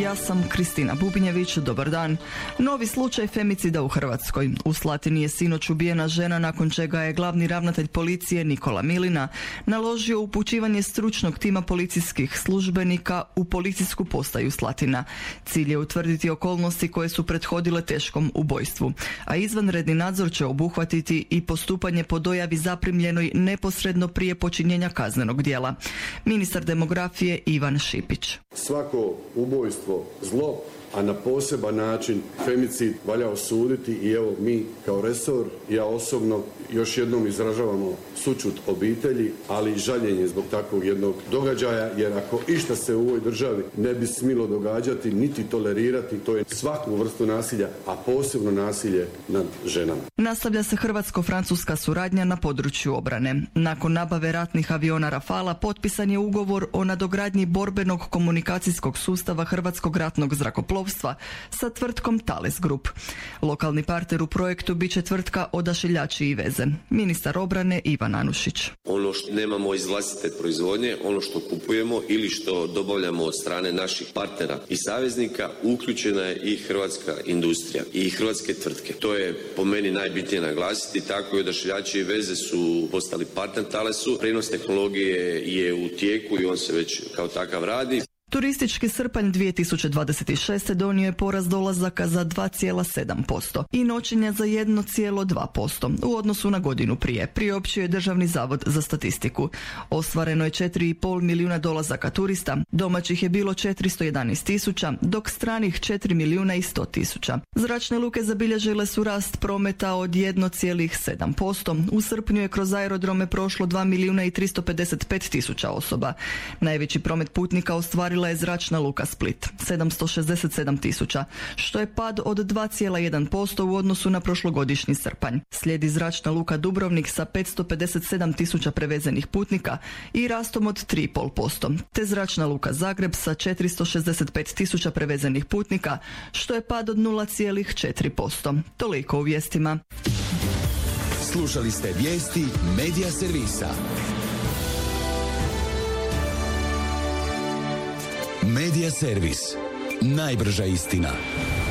ja sam Kristina Bubinjević, dobar dan. Novi slučaj femicida u Hrvatskoj. U Slatini je sinoć ubijena žena nakon čega je glavni ravnatelj policije Nikola Milina naložio upućivanje stručnog tima policijskih službenika u policijsku postaju Slatina. Cilj je utvrditi okolnosti koje su prethodile teškom ubojstvu, a izvanredni nadzor će obuhvatiti i postupanje po dojavi zaprimljenoj neposredno prije počinjenja kaznenog djela. Ministar demografije Ivan Šipić. Svako ubojstvo zlo, a na poseban način femicid valja osuditi i evo mi kao resor, ja osobno još jednom izražavamo sućut obitelji, ali i žaljenje zbog takvog jednog događaja, jer ako išta se u ovoj državi ne bi smilo događati niti tolerirati, to je svaku vrstu nasilja, a posebno nasilje nad ženama. Nastavlja se hrvatsko-francuska suradnja na području obrane. Nakon nabave ratnih aviona Rafala potpisan je ugovor o nadogradnji borbenog komunikacijskog sustava Hrvatskog ratnog zrakoplovstva sa tvrtkom Thales Group. Lokalni partner u projektu bit će tvrtka Odašiljači i veze. Ministar obrane Ivan Anušić. Ono što nemamo iz vlastite proizvodnje, ono što kupujemo ili što dobavljamo od strane naših partnera i saveznika, uključena je i hrvatska industrija i hrvatske tvrtke. To je po meni najbitnije naglasiti, tako i Odašiljači i veze su postali partner Thalesu. Prijenos tehnologije je u tijeku i on se već kao takav radi. Turistički srpanj 2026. donio je porast dolazaka za 2,7% i noćenja za 1,2% u odnosu na godinu prije, priopćio je Državni zavod za statistiku. Ostvareno je 4,5 milijuna dolazaka turista, domaćih je bilo 411 tisuća, dok stranih 4 milijuna i 100 tisuća. Zračne luke zabilježile su rast prometa od 1,7%. U srpnju je kroz aerodrome prošlo 2 milijuna i 355 tisuća osoba. Najveći promet putnika ostvarila je Zračna luka Split, 767 tisuća, što je pad od 2,1% u odnosu na prošlogodišnji srpanj. Slijedi Zračna luka Dubrovnik sa 557 tisuća prevezenih putnika i rastom od 3,5%, te Zračna luka Zagreb sa 465 tisuća prevezenih putnika, što je pad od 0,4%. Toliko u vijestima. Slušali ste vijesti Medija servisa. Medija servis. Najbrža istina.